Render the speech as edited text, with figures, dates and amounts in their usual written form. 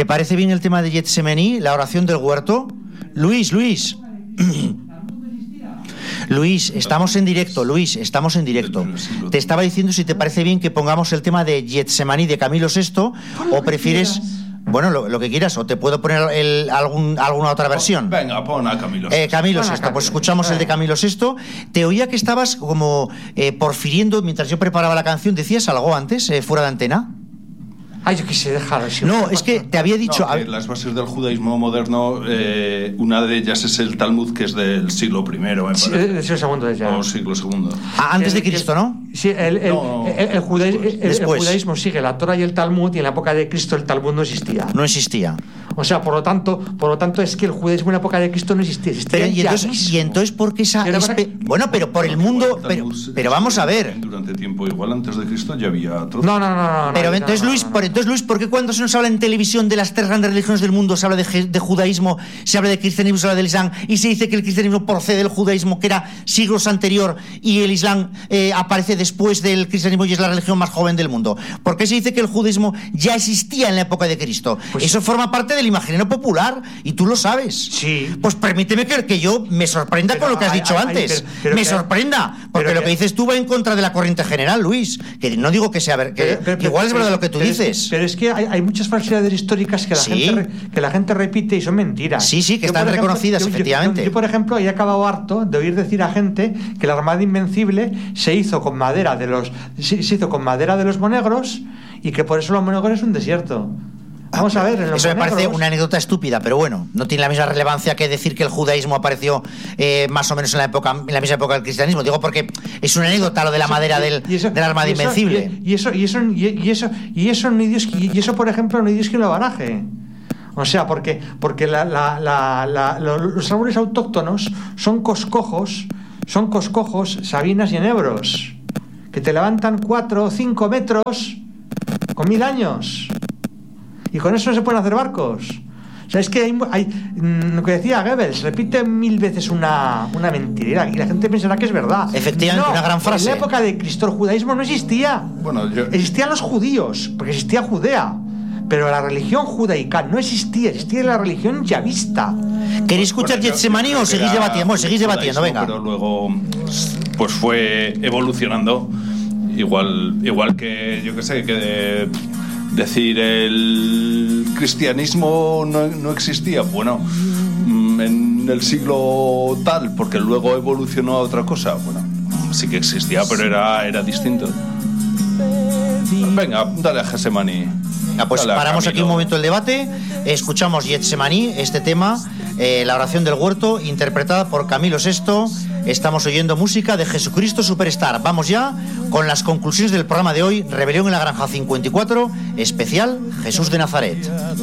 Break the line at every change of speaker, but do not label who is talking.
parece bien el tema de Getsemaní, la oración del huerto? Luis. Luis, estamos en directo, Te estaba diciendo si te parece bien que pongamos el tema de Getsemaní de Camilo VI o prefieres... Bueno, lo que quieras, o te puedo poner alguna otra versión.
Venga, pon a Camilo VI.
Camilo VI, pues escuchamos el de Camilo VI. Te oía que estabas como porfiriendo mientras yo preparaba la canción. ¿Decías algo antes, fuera de antena?
Yo quise dejar así.
No, es que te había dicho...
No, las bases del judaísmo moderno, una de ellas es el Talmud, que es del siglo I, me parece.
Del siglo II ya.
O siglo II.
Antes de Cristo, ¿no?
Sí, el judaísmo sigue la Torah y el Talmud, y en la época de Cristo el Talmud no existía.
No existía.
O sea, por lo tanto es que el judaísmo en la época de Cristo no existía.
Y entonces ¿por qué esa... Bueno, pero por el mundo... Pero vamos a ver.
Durante tiempo, igual antes de Cristo ya había...
No.
Pero entonces, Luis, ¿por qué cuando se nos habla en televisión de las tres grandes religiones del mundo se habla de judaísmo, se habla de cristianismo, se habla del islam, y se dice que el cristianismo procede del judaísmo, que era siglos anterior, y el islam aparece después del cristianismo y es la religión más joven del mundo? ¿Por qué se dice que el judaísmo ya existía en la época de Cristo? Pues eso forma parte del imaginario popular y tú lo sabes.
Sí.
Pues permíteme que yo me sorprenda con lo que has dicho antes. Me sorprenda, porque lo que dices tú va en contra de la corriente general, Luis. Que no digo que sea igual es verdad lo que tú dices.
Pero es que hay muchas falsedades históricas que la gente repite y son mentiras.
Sí, que están reconocidas, efectivamente.
Yo, por ejemplo, he acabado harto de oír decir a gente que la Armada Invencible se hizo con madera de los monegros y que por eso los monegros es un desierto. Vamos a ver.
Eso me parece una anécdota estúpida, pero bueno, no tiene la misma relevancia que decir que el judaísmo apareció más o menos en la misma época del cristianismo. Digo porque es una anécdota lo de la madera de la Armada Invencible.
Y eso, por ejemplo, no hay Dios que lo baraje. O sea, porque los árboles autóctonos son coscojos, sabinas y enebros, que te levantan 4 o 5 metros con 1000 años. Y con eso no se pueden hacer barcos. O sea, es que hay lo que decía Goebbels, repite 1000 veces una mentira y la gente pensará que es verdad.
Efectivamente, una gran frase.
En la época de Cristo el judaísmo no existía. Existían los judíos, porque existía Judea. Pero la religión judaica no existía la religión yavista.
¿Queréis escuchar Getsemaní o seguís debatiendo? Seguís debatiendo, venga.
Pero luego pues fue evolucionando. Igual que, yo qué sé, que decir el cristianismo no existía. Bueno, en el siglo tal, porque luego evolucionó a otra cosa. Bueno, sí que existía, pero era distinto. Venga, dale a Getsemaní.
Pues paramos aquí un momento el debate, escuchamos Getsemaní, este tema, la oración del huerto, interpretada por Camilo VI. Estamos oyendo música de Jesucristo Superstar. Vamos ya con las conclusiones del programa de hoy, Rebelión en la Granja 54, especial Jesús de Nazaret.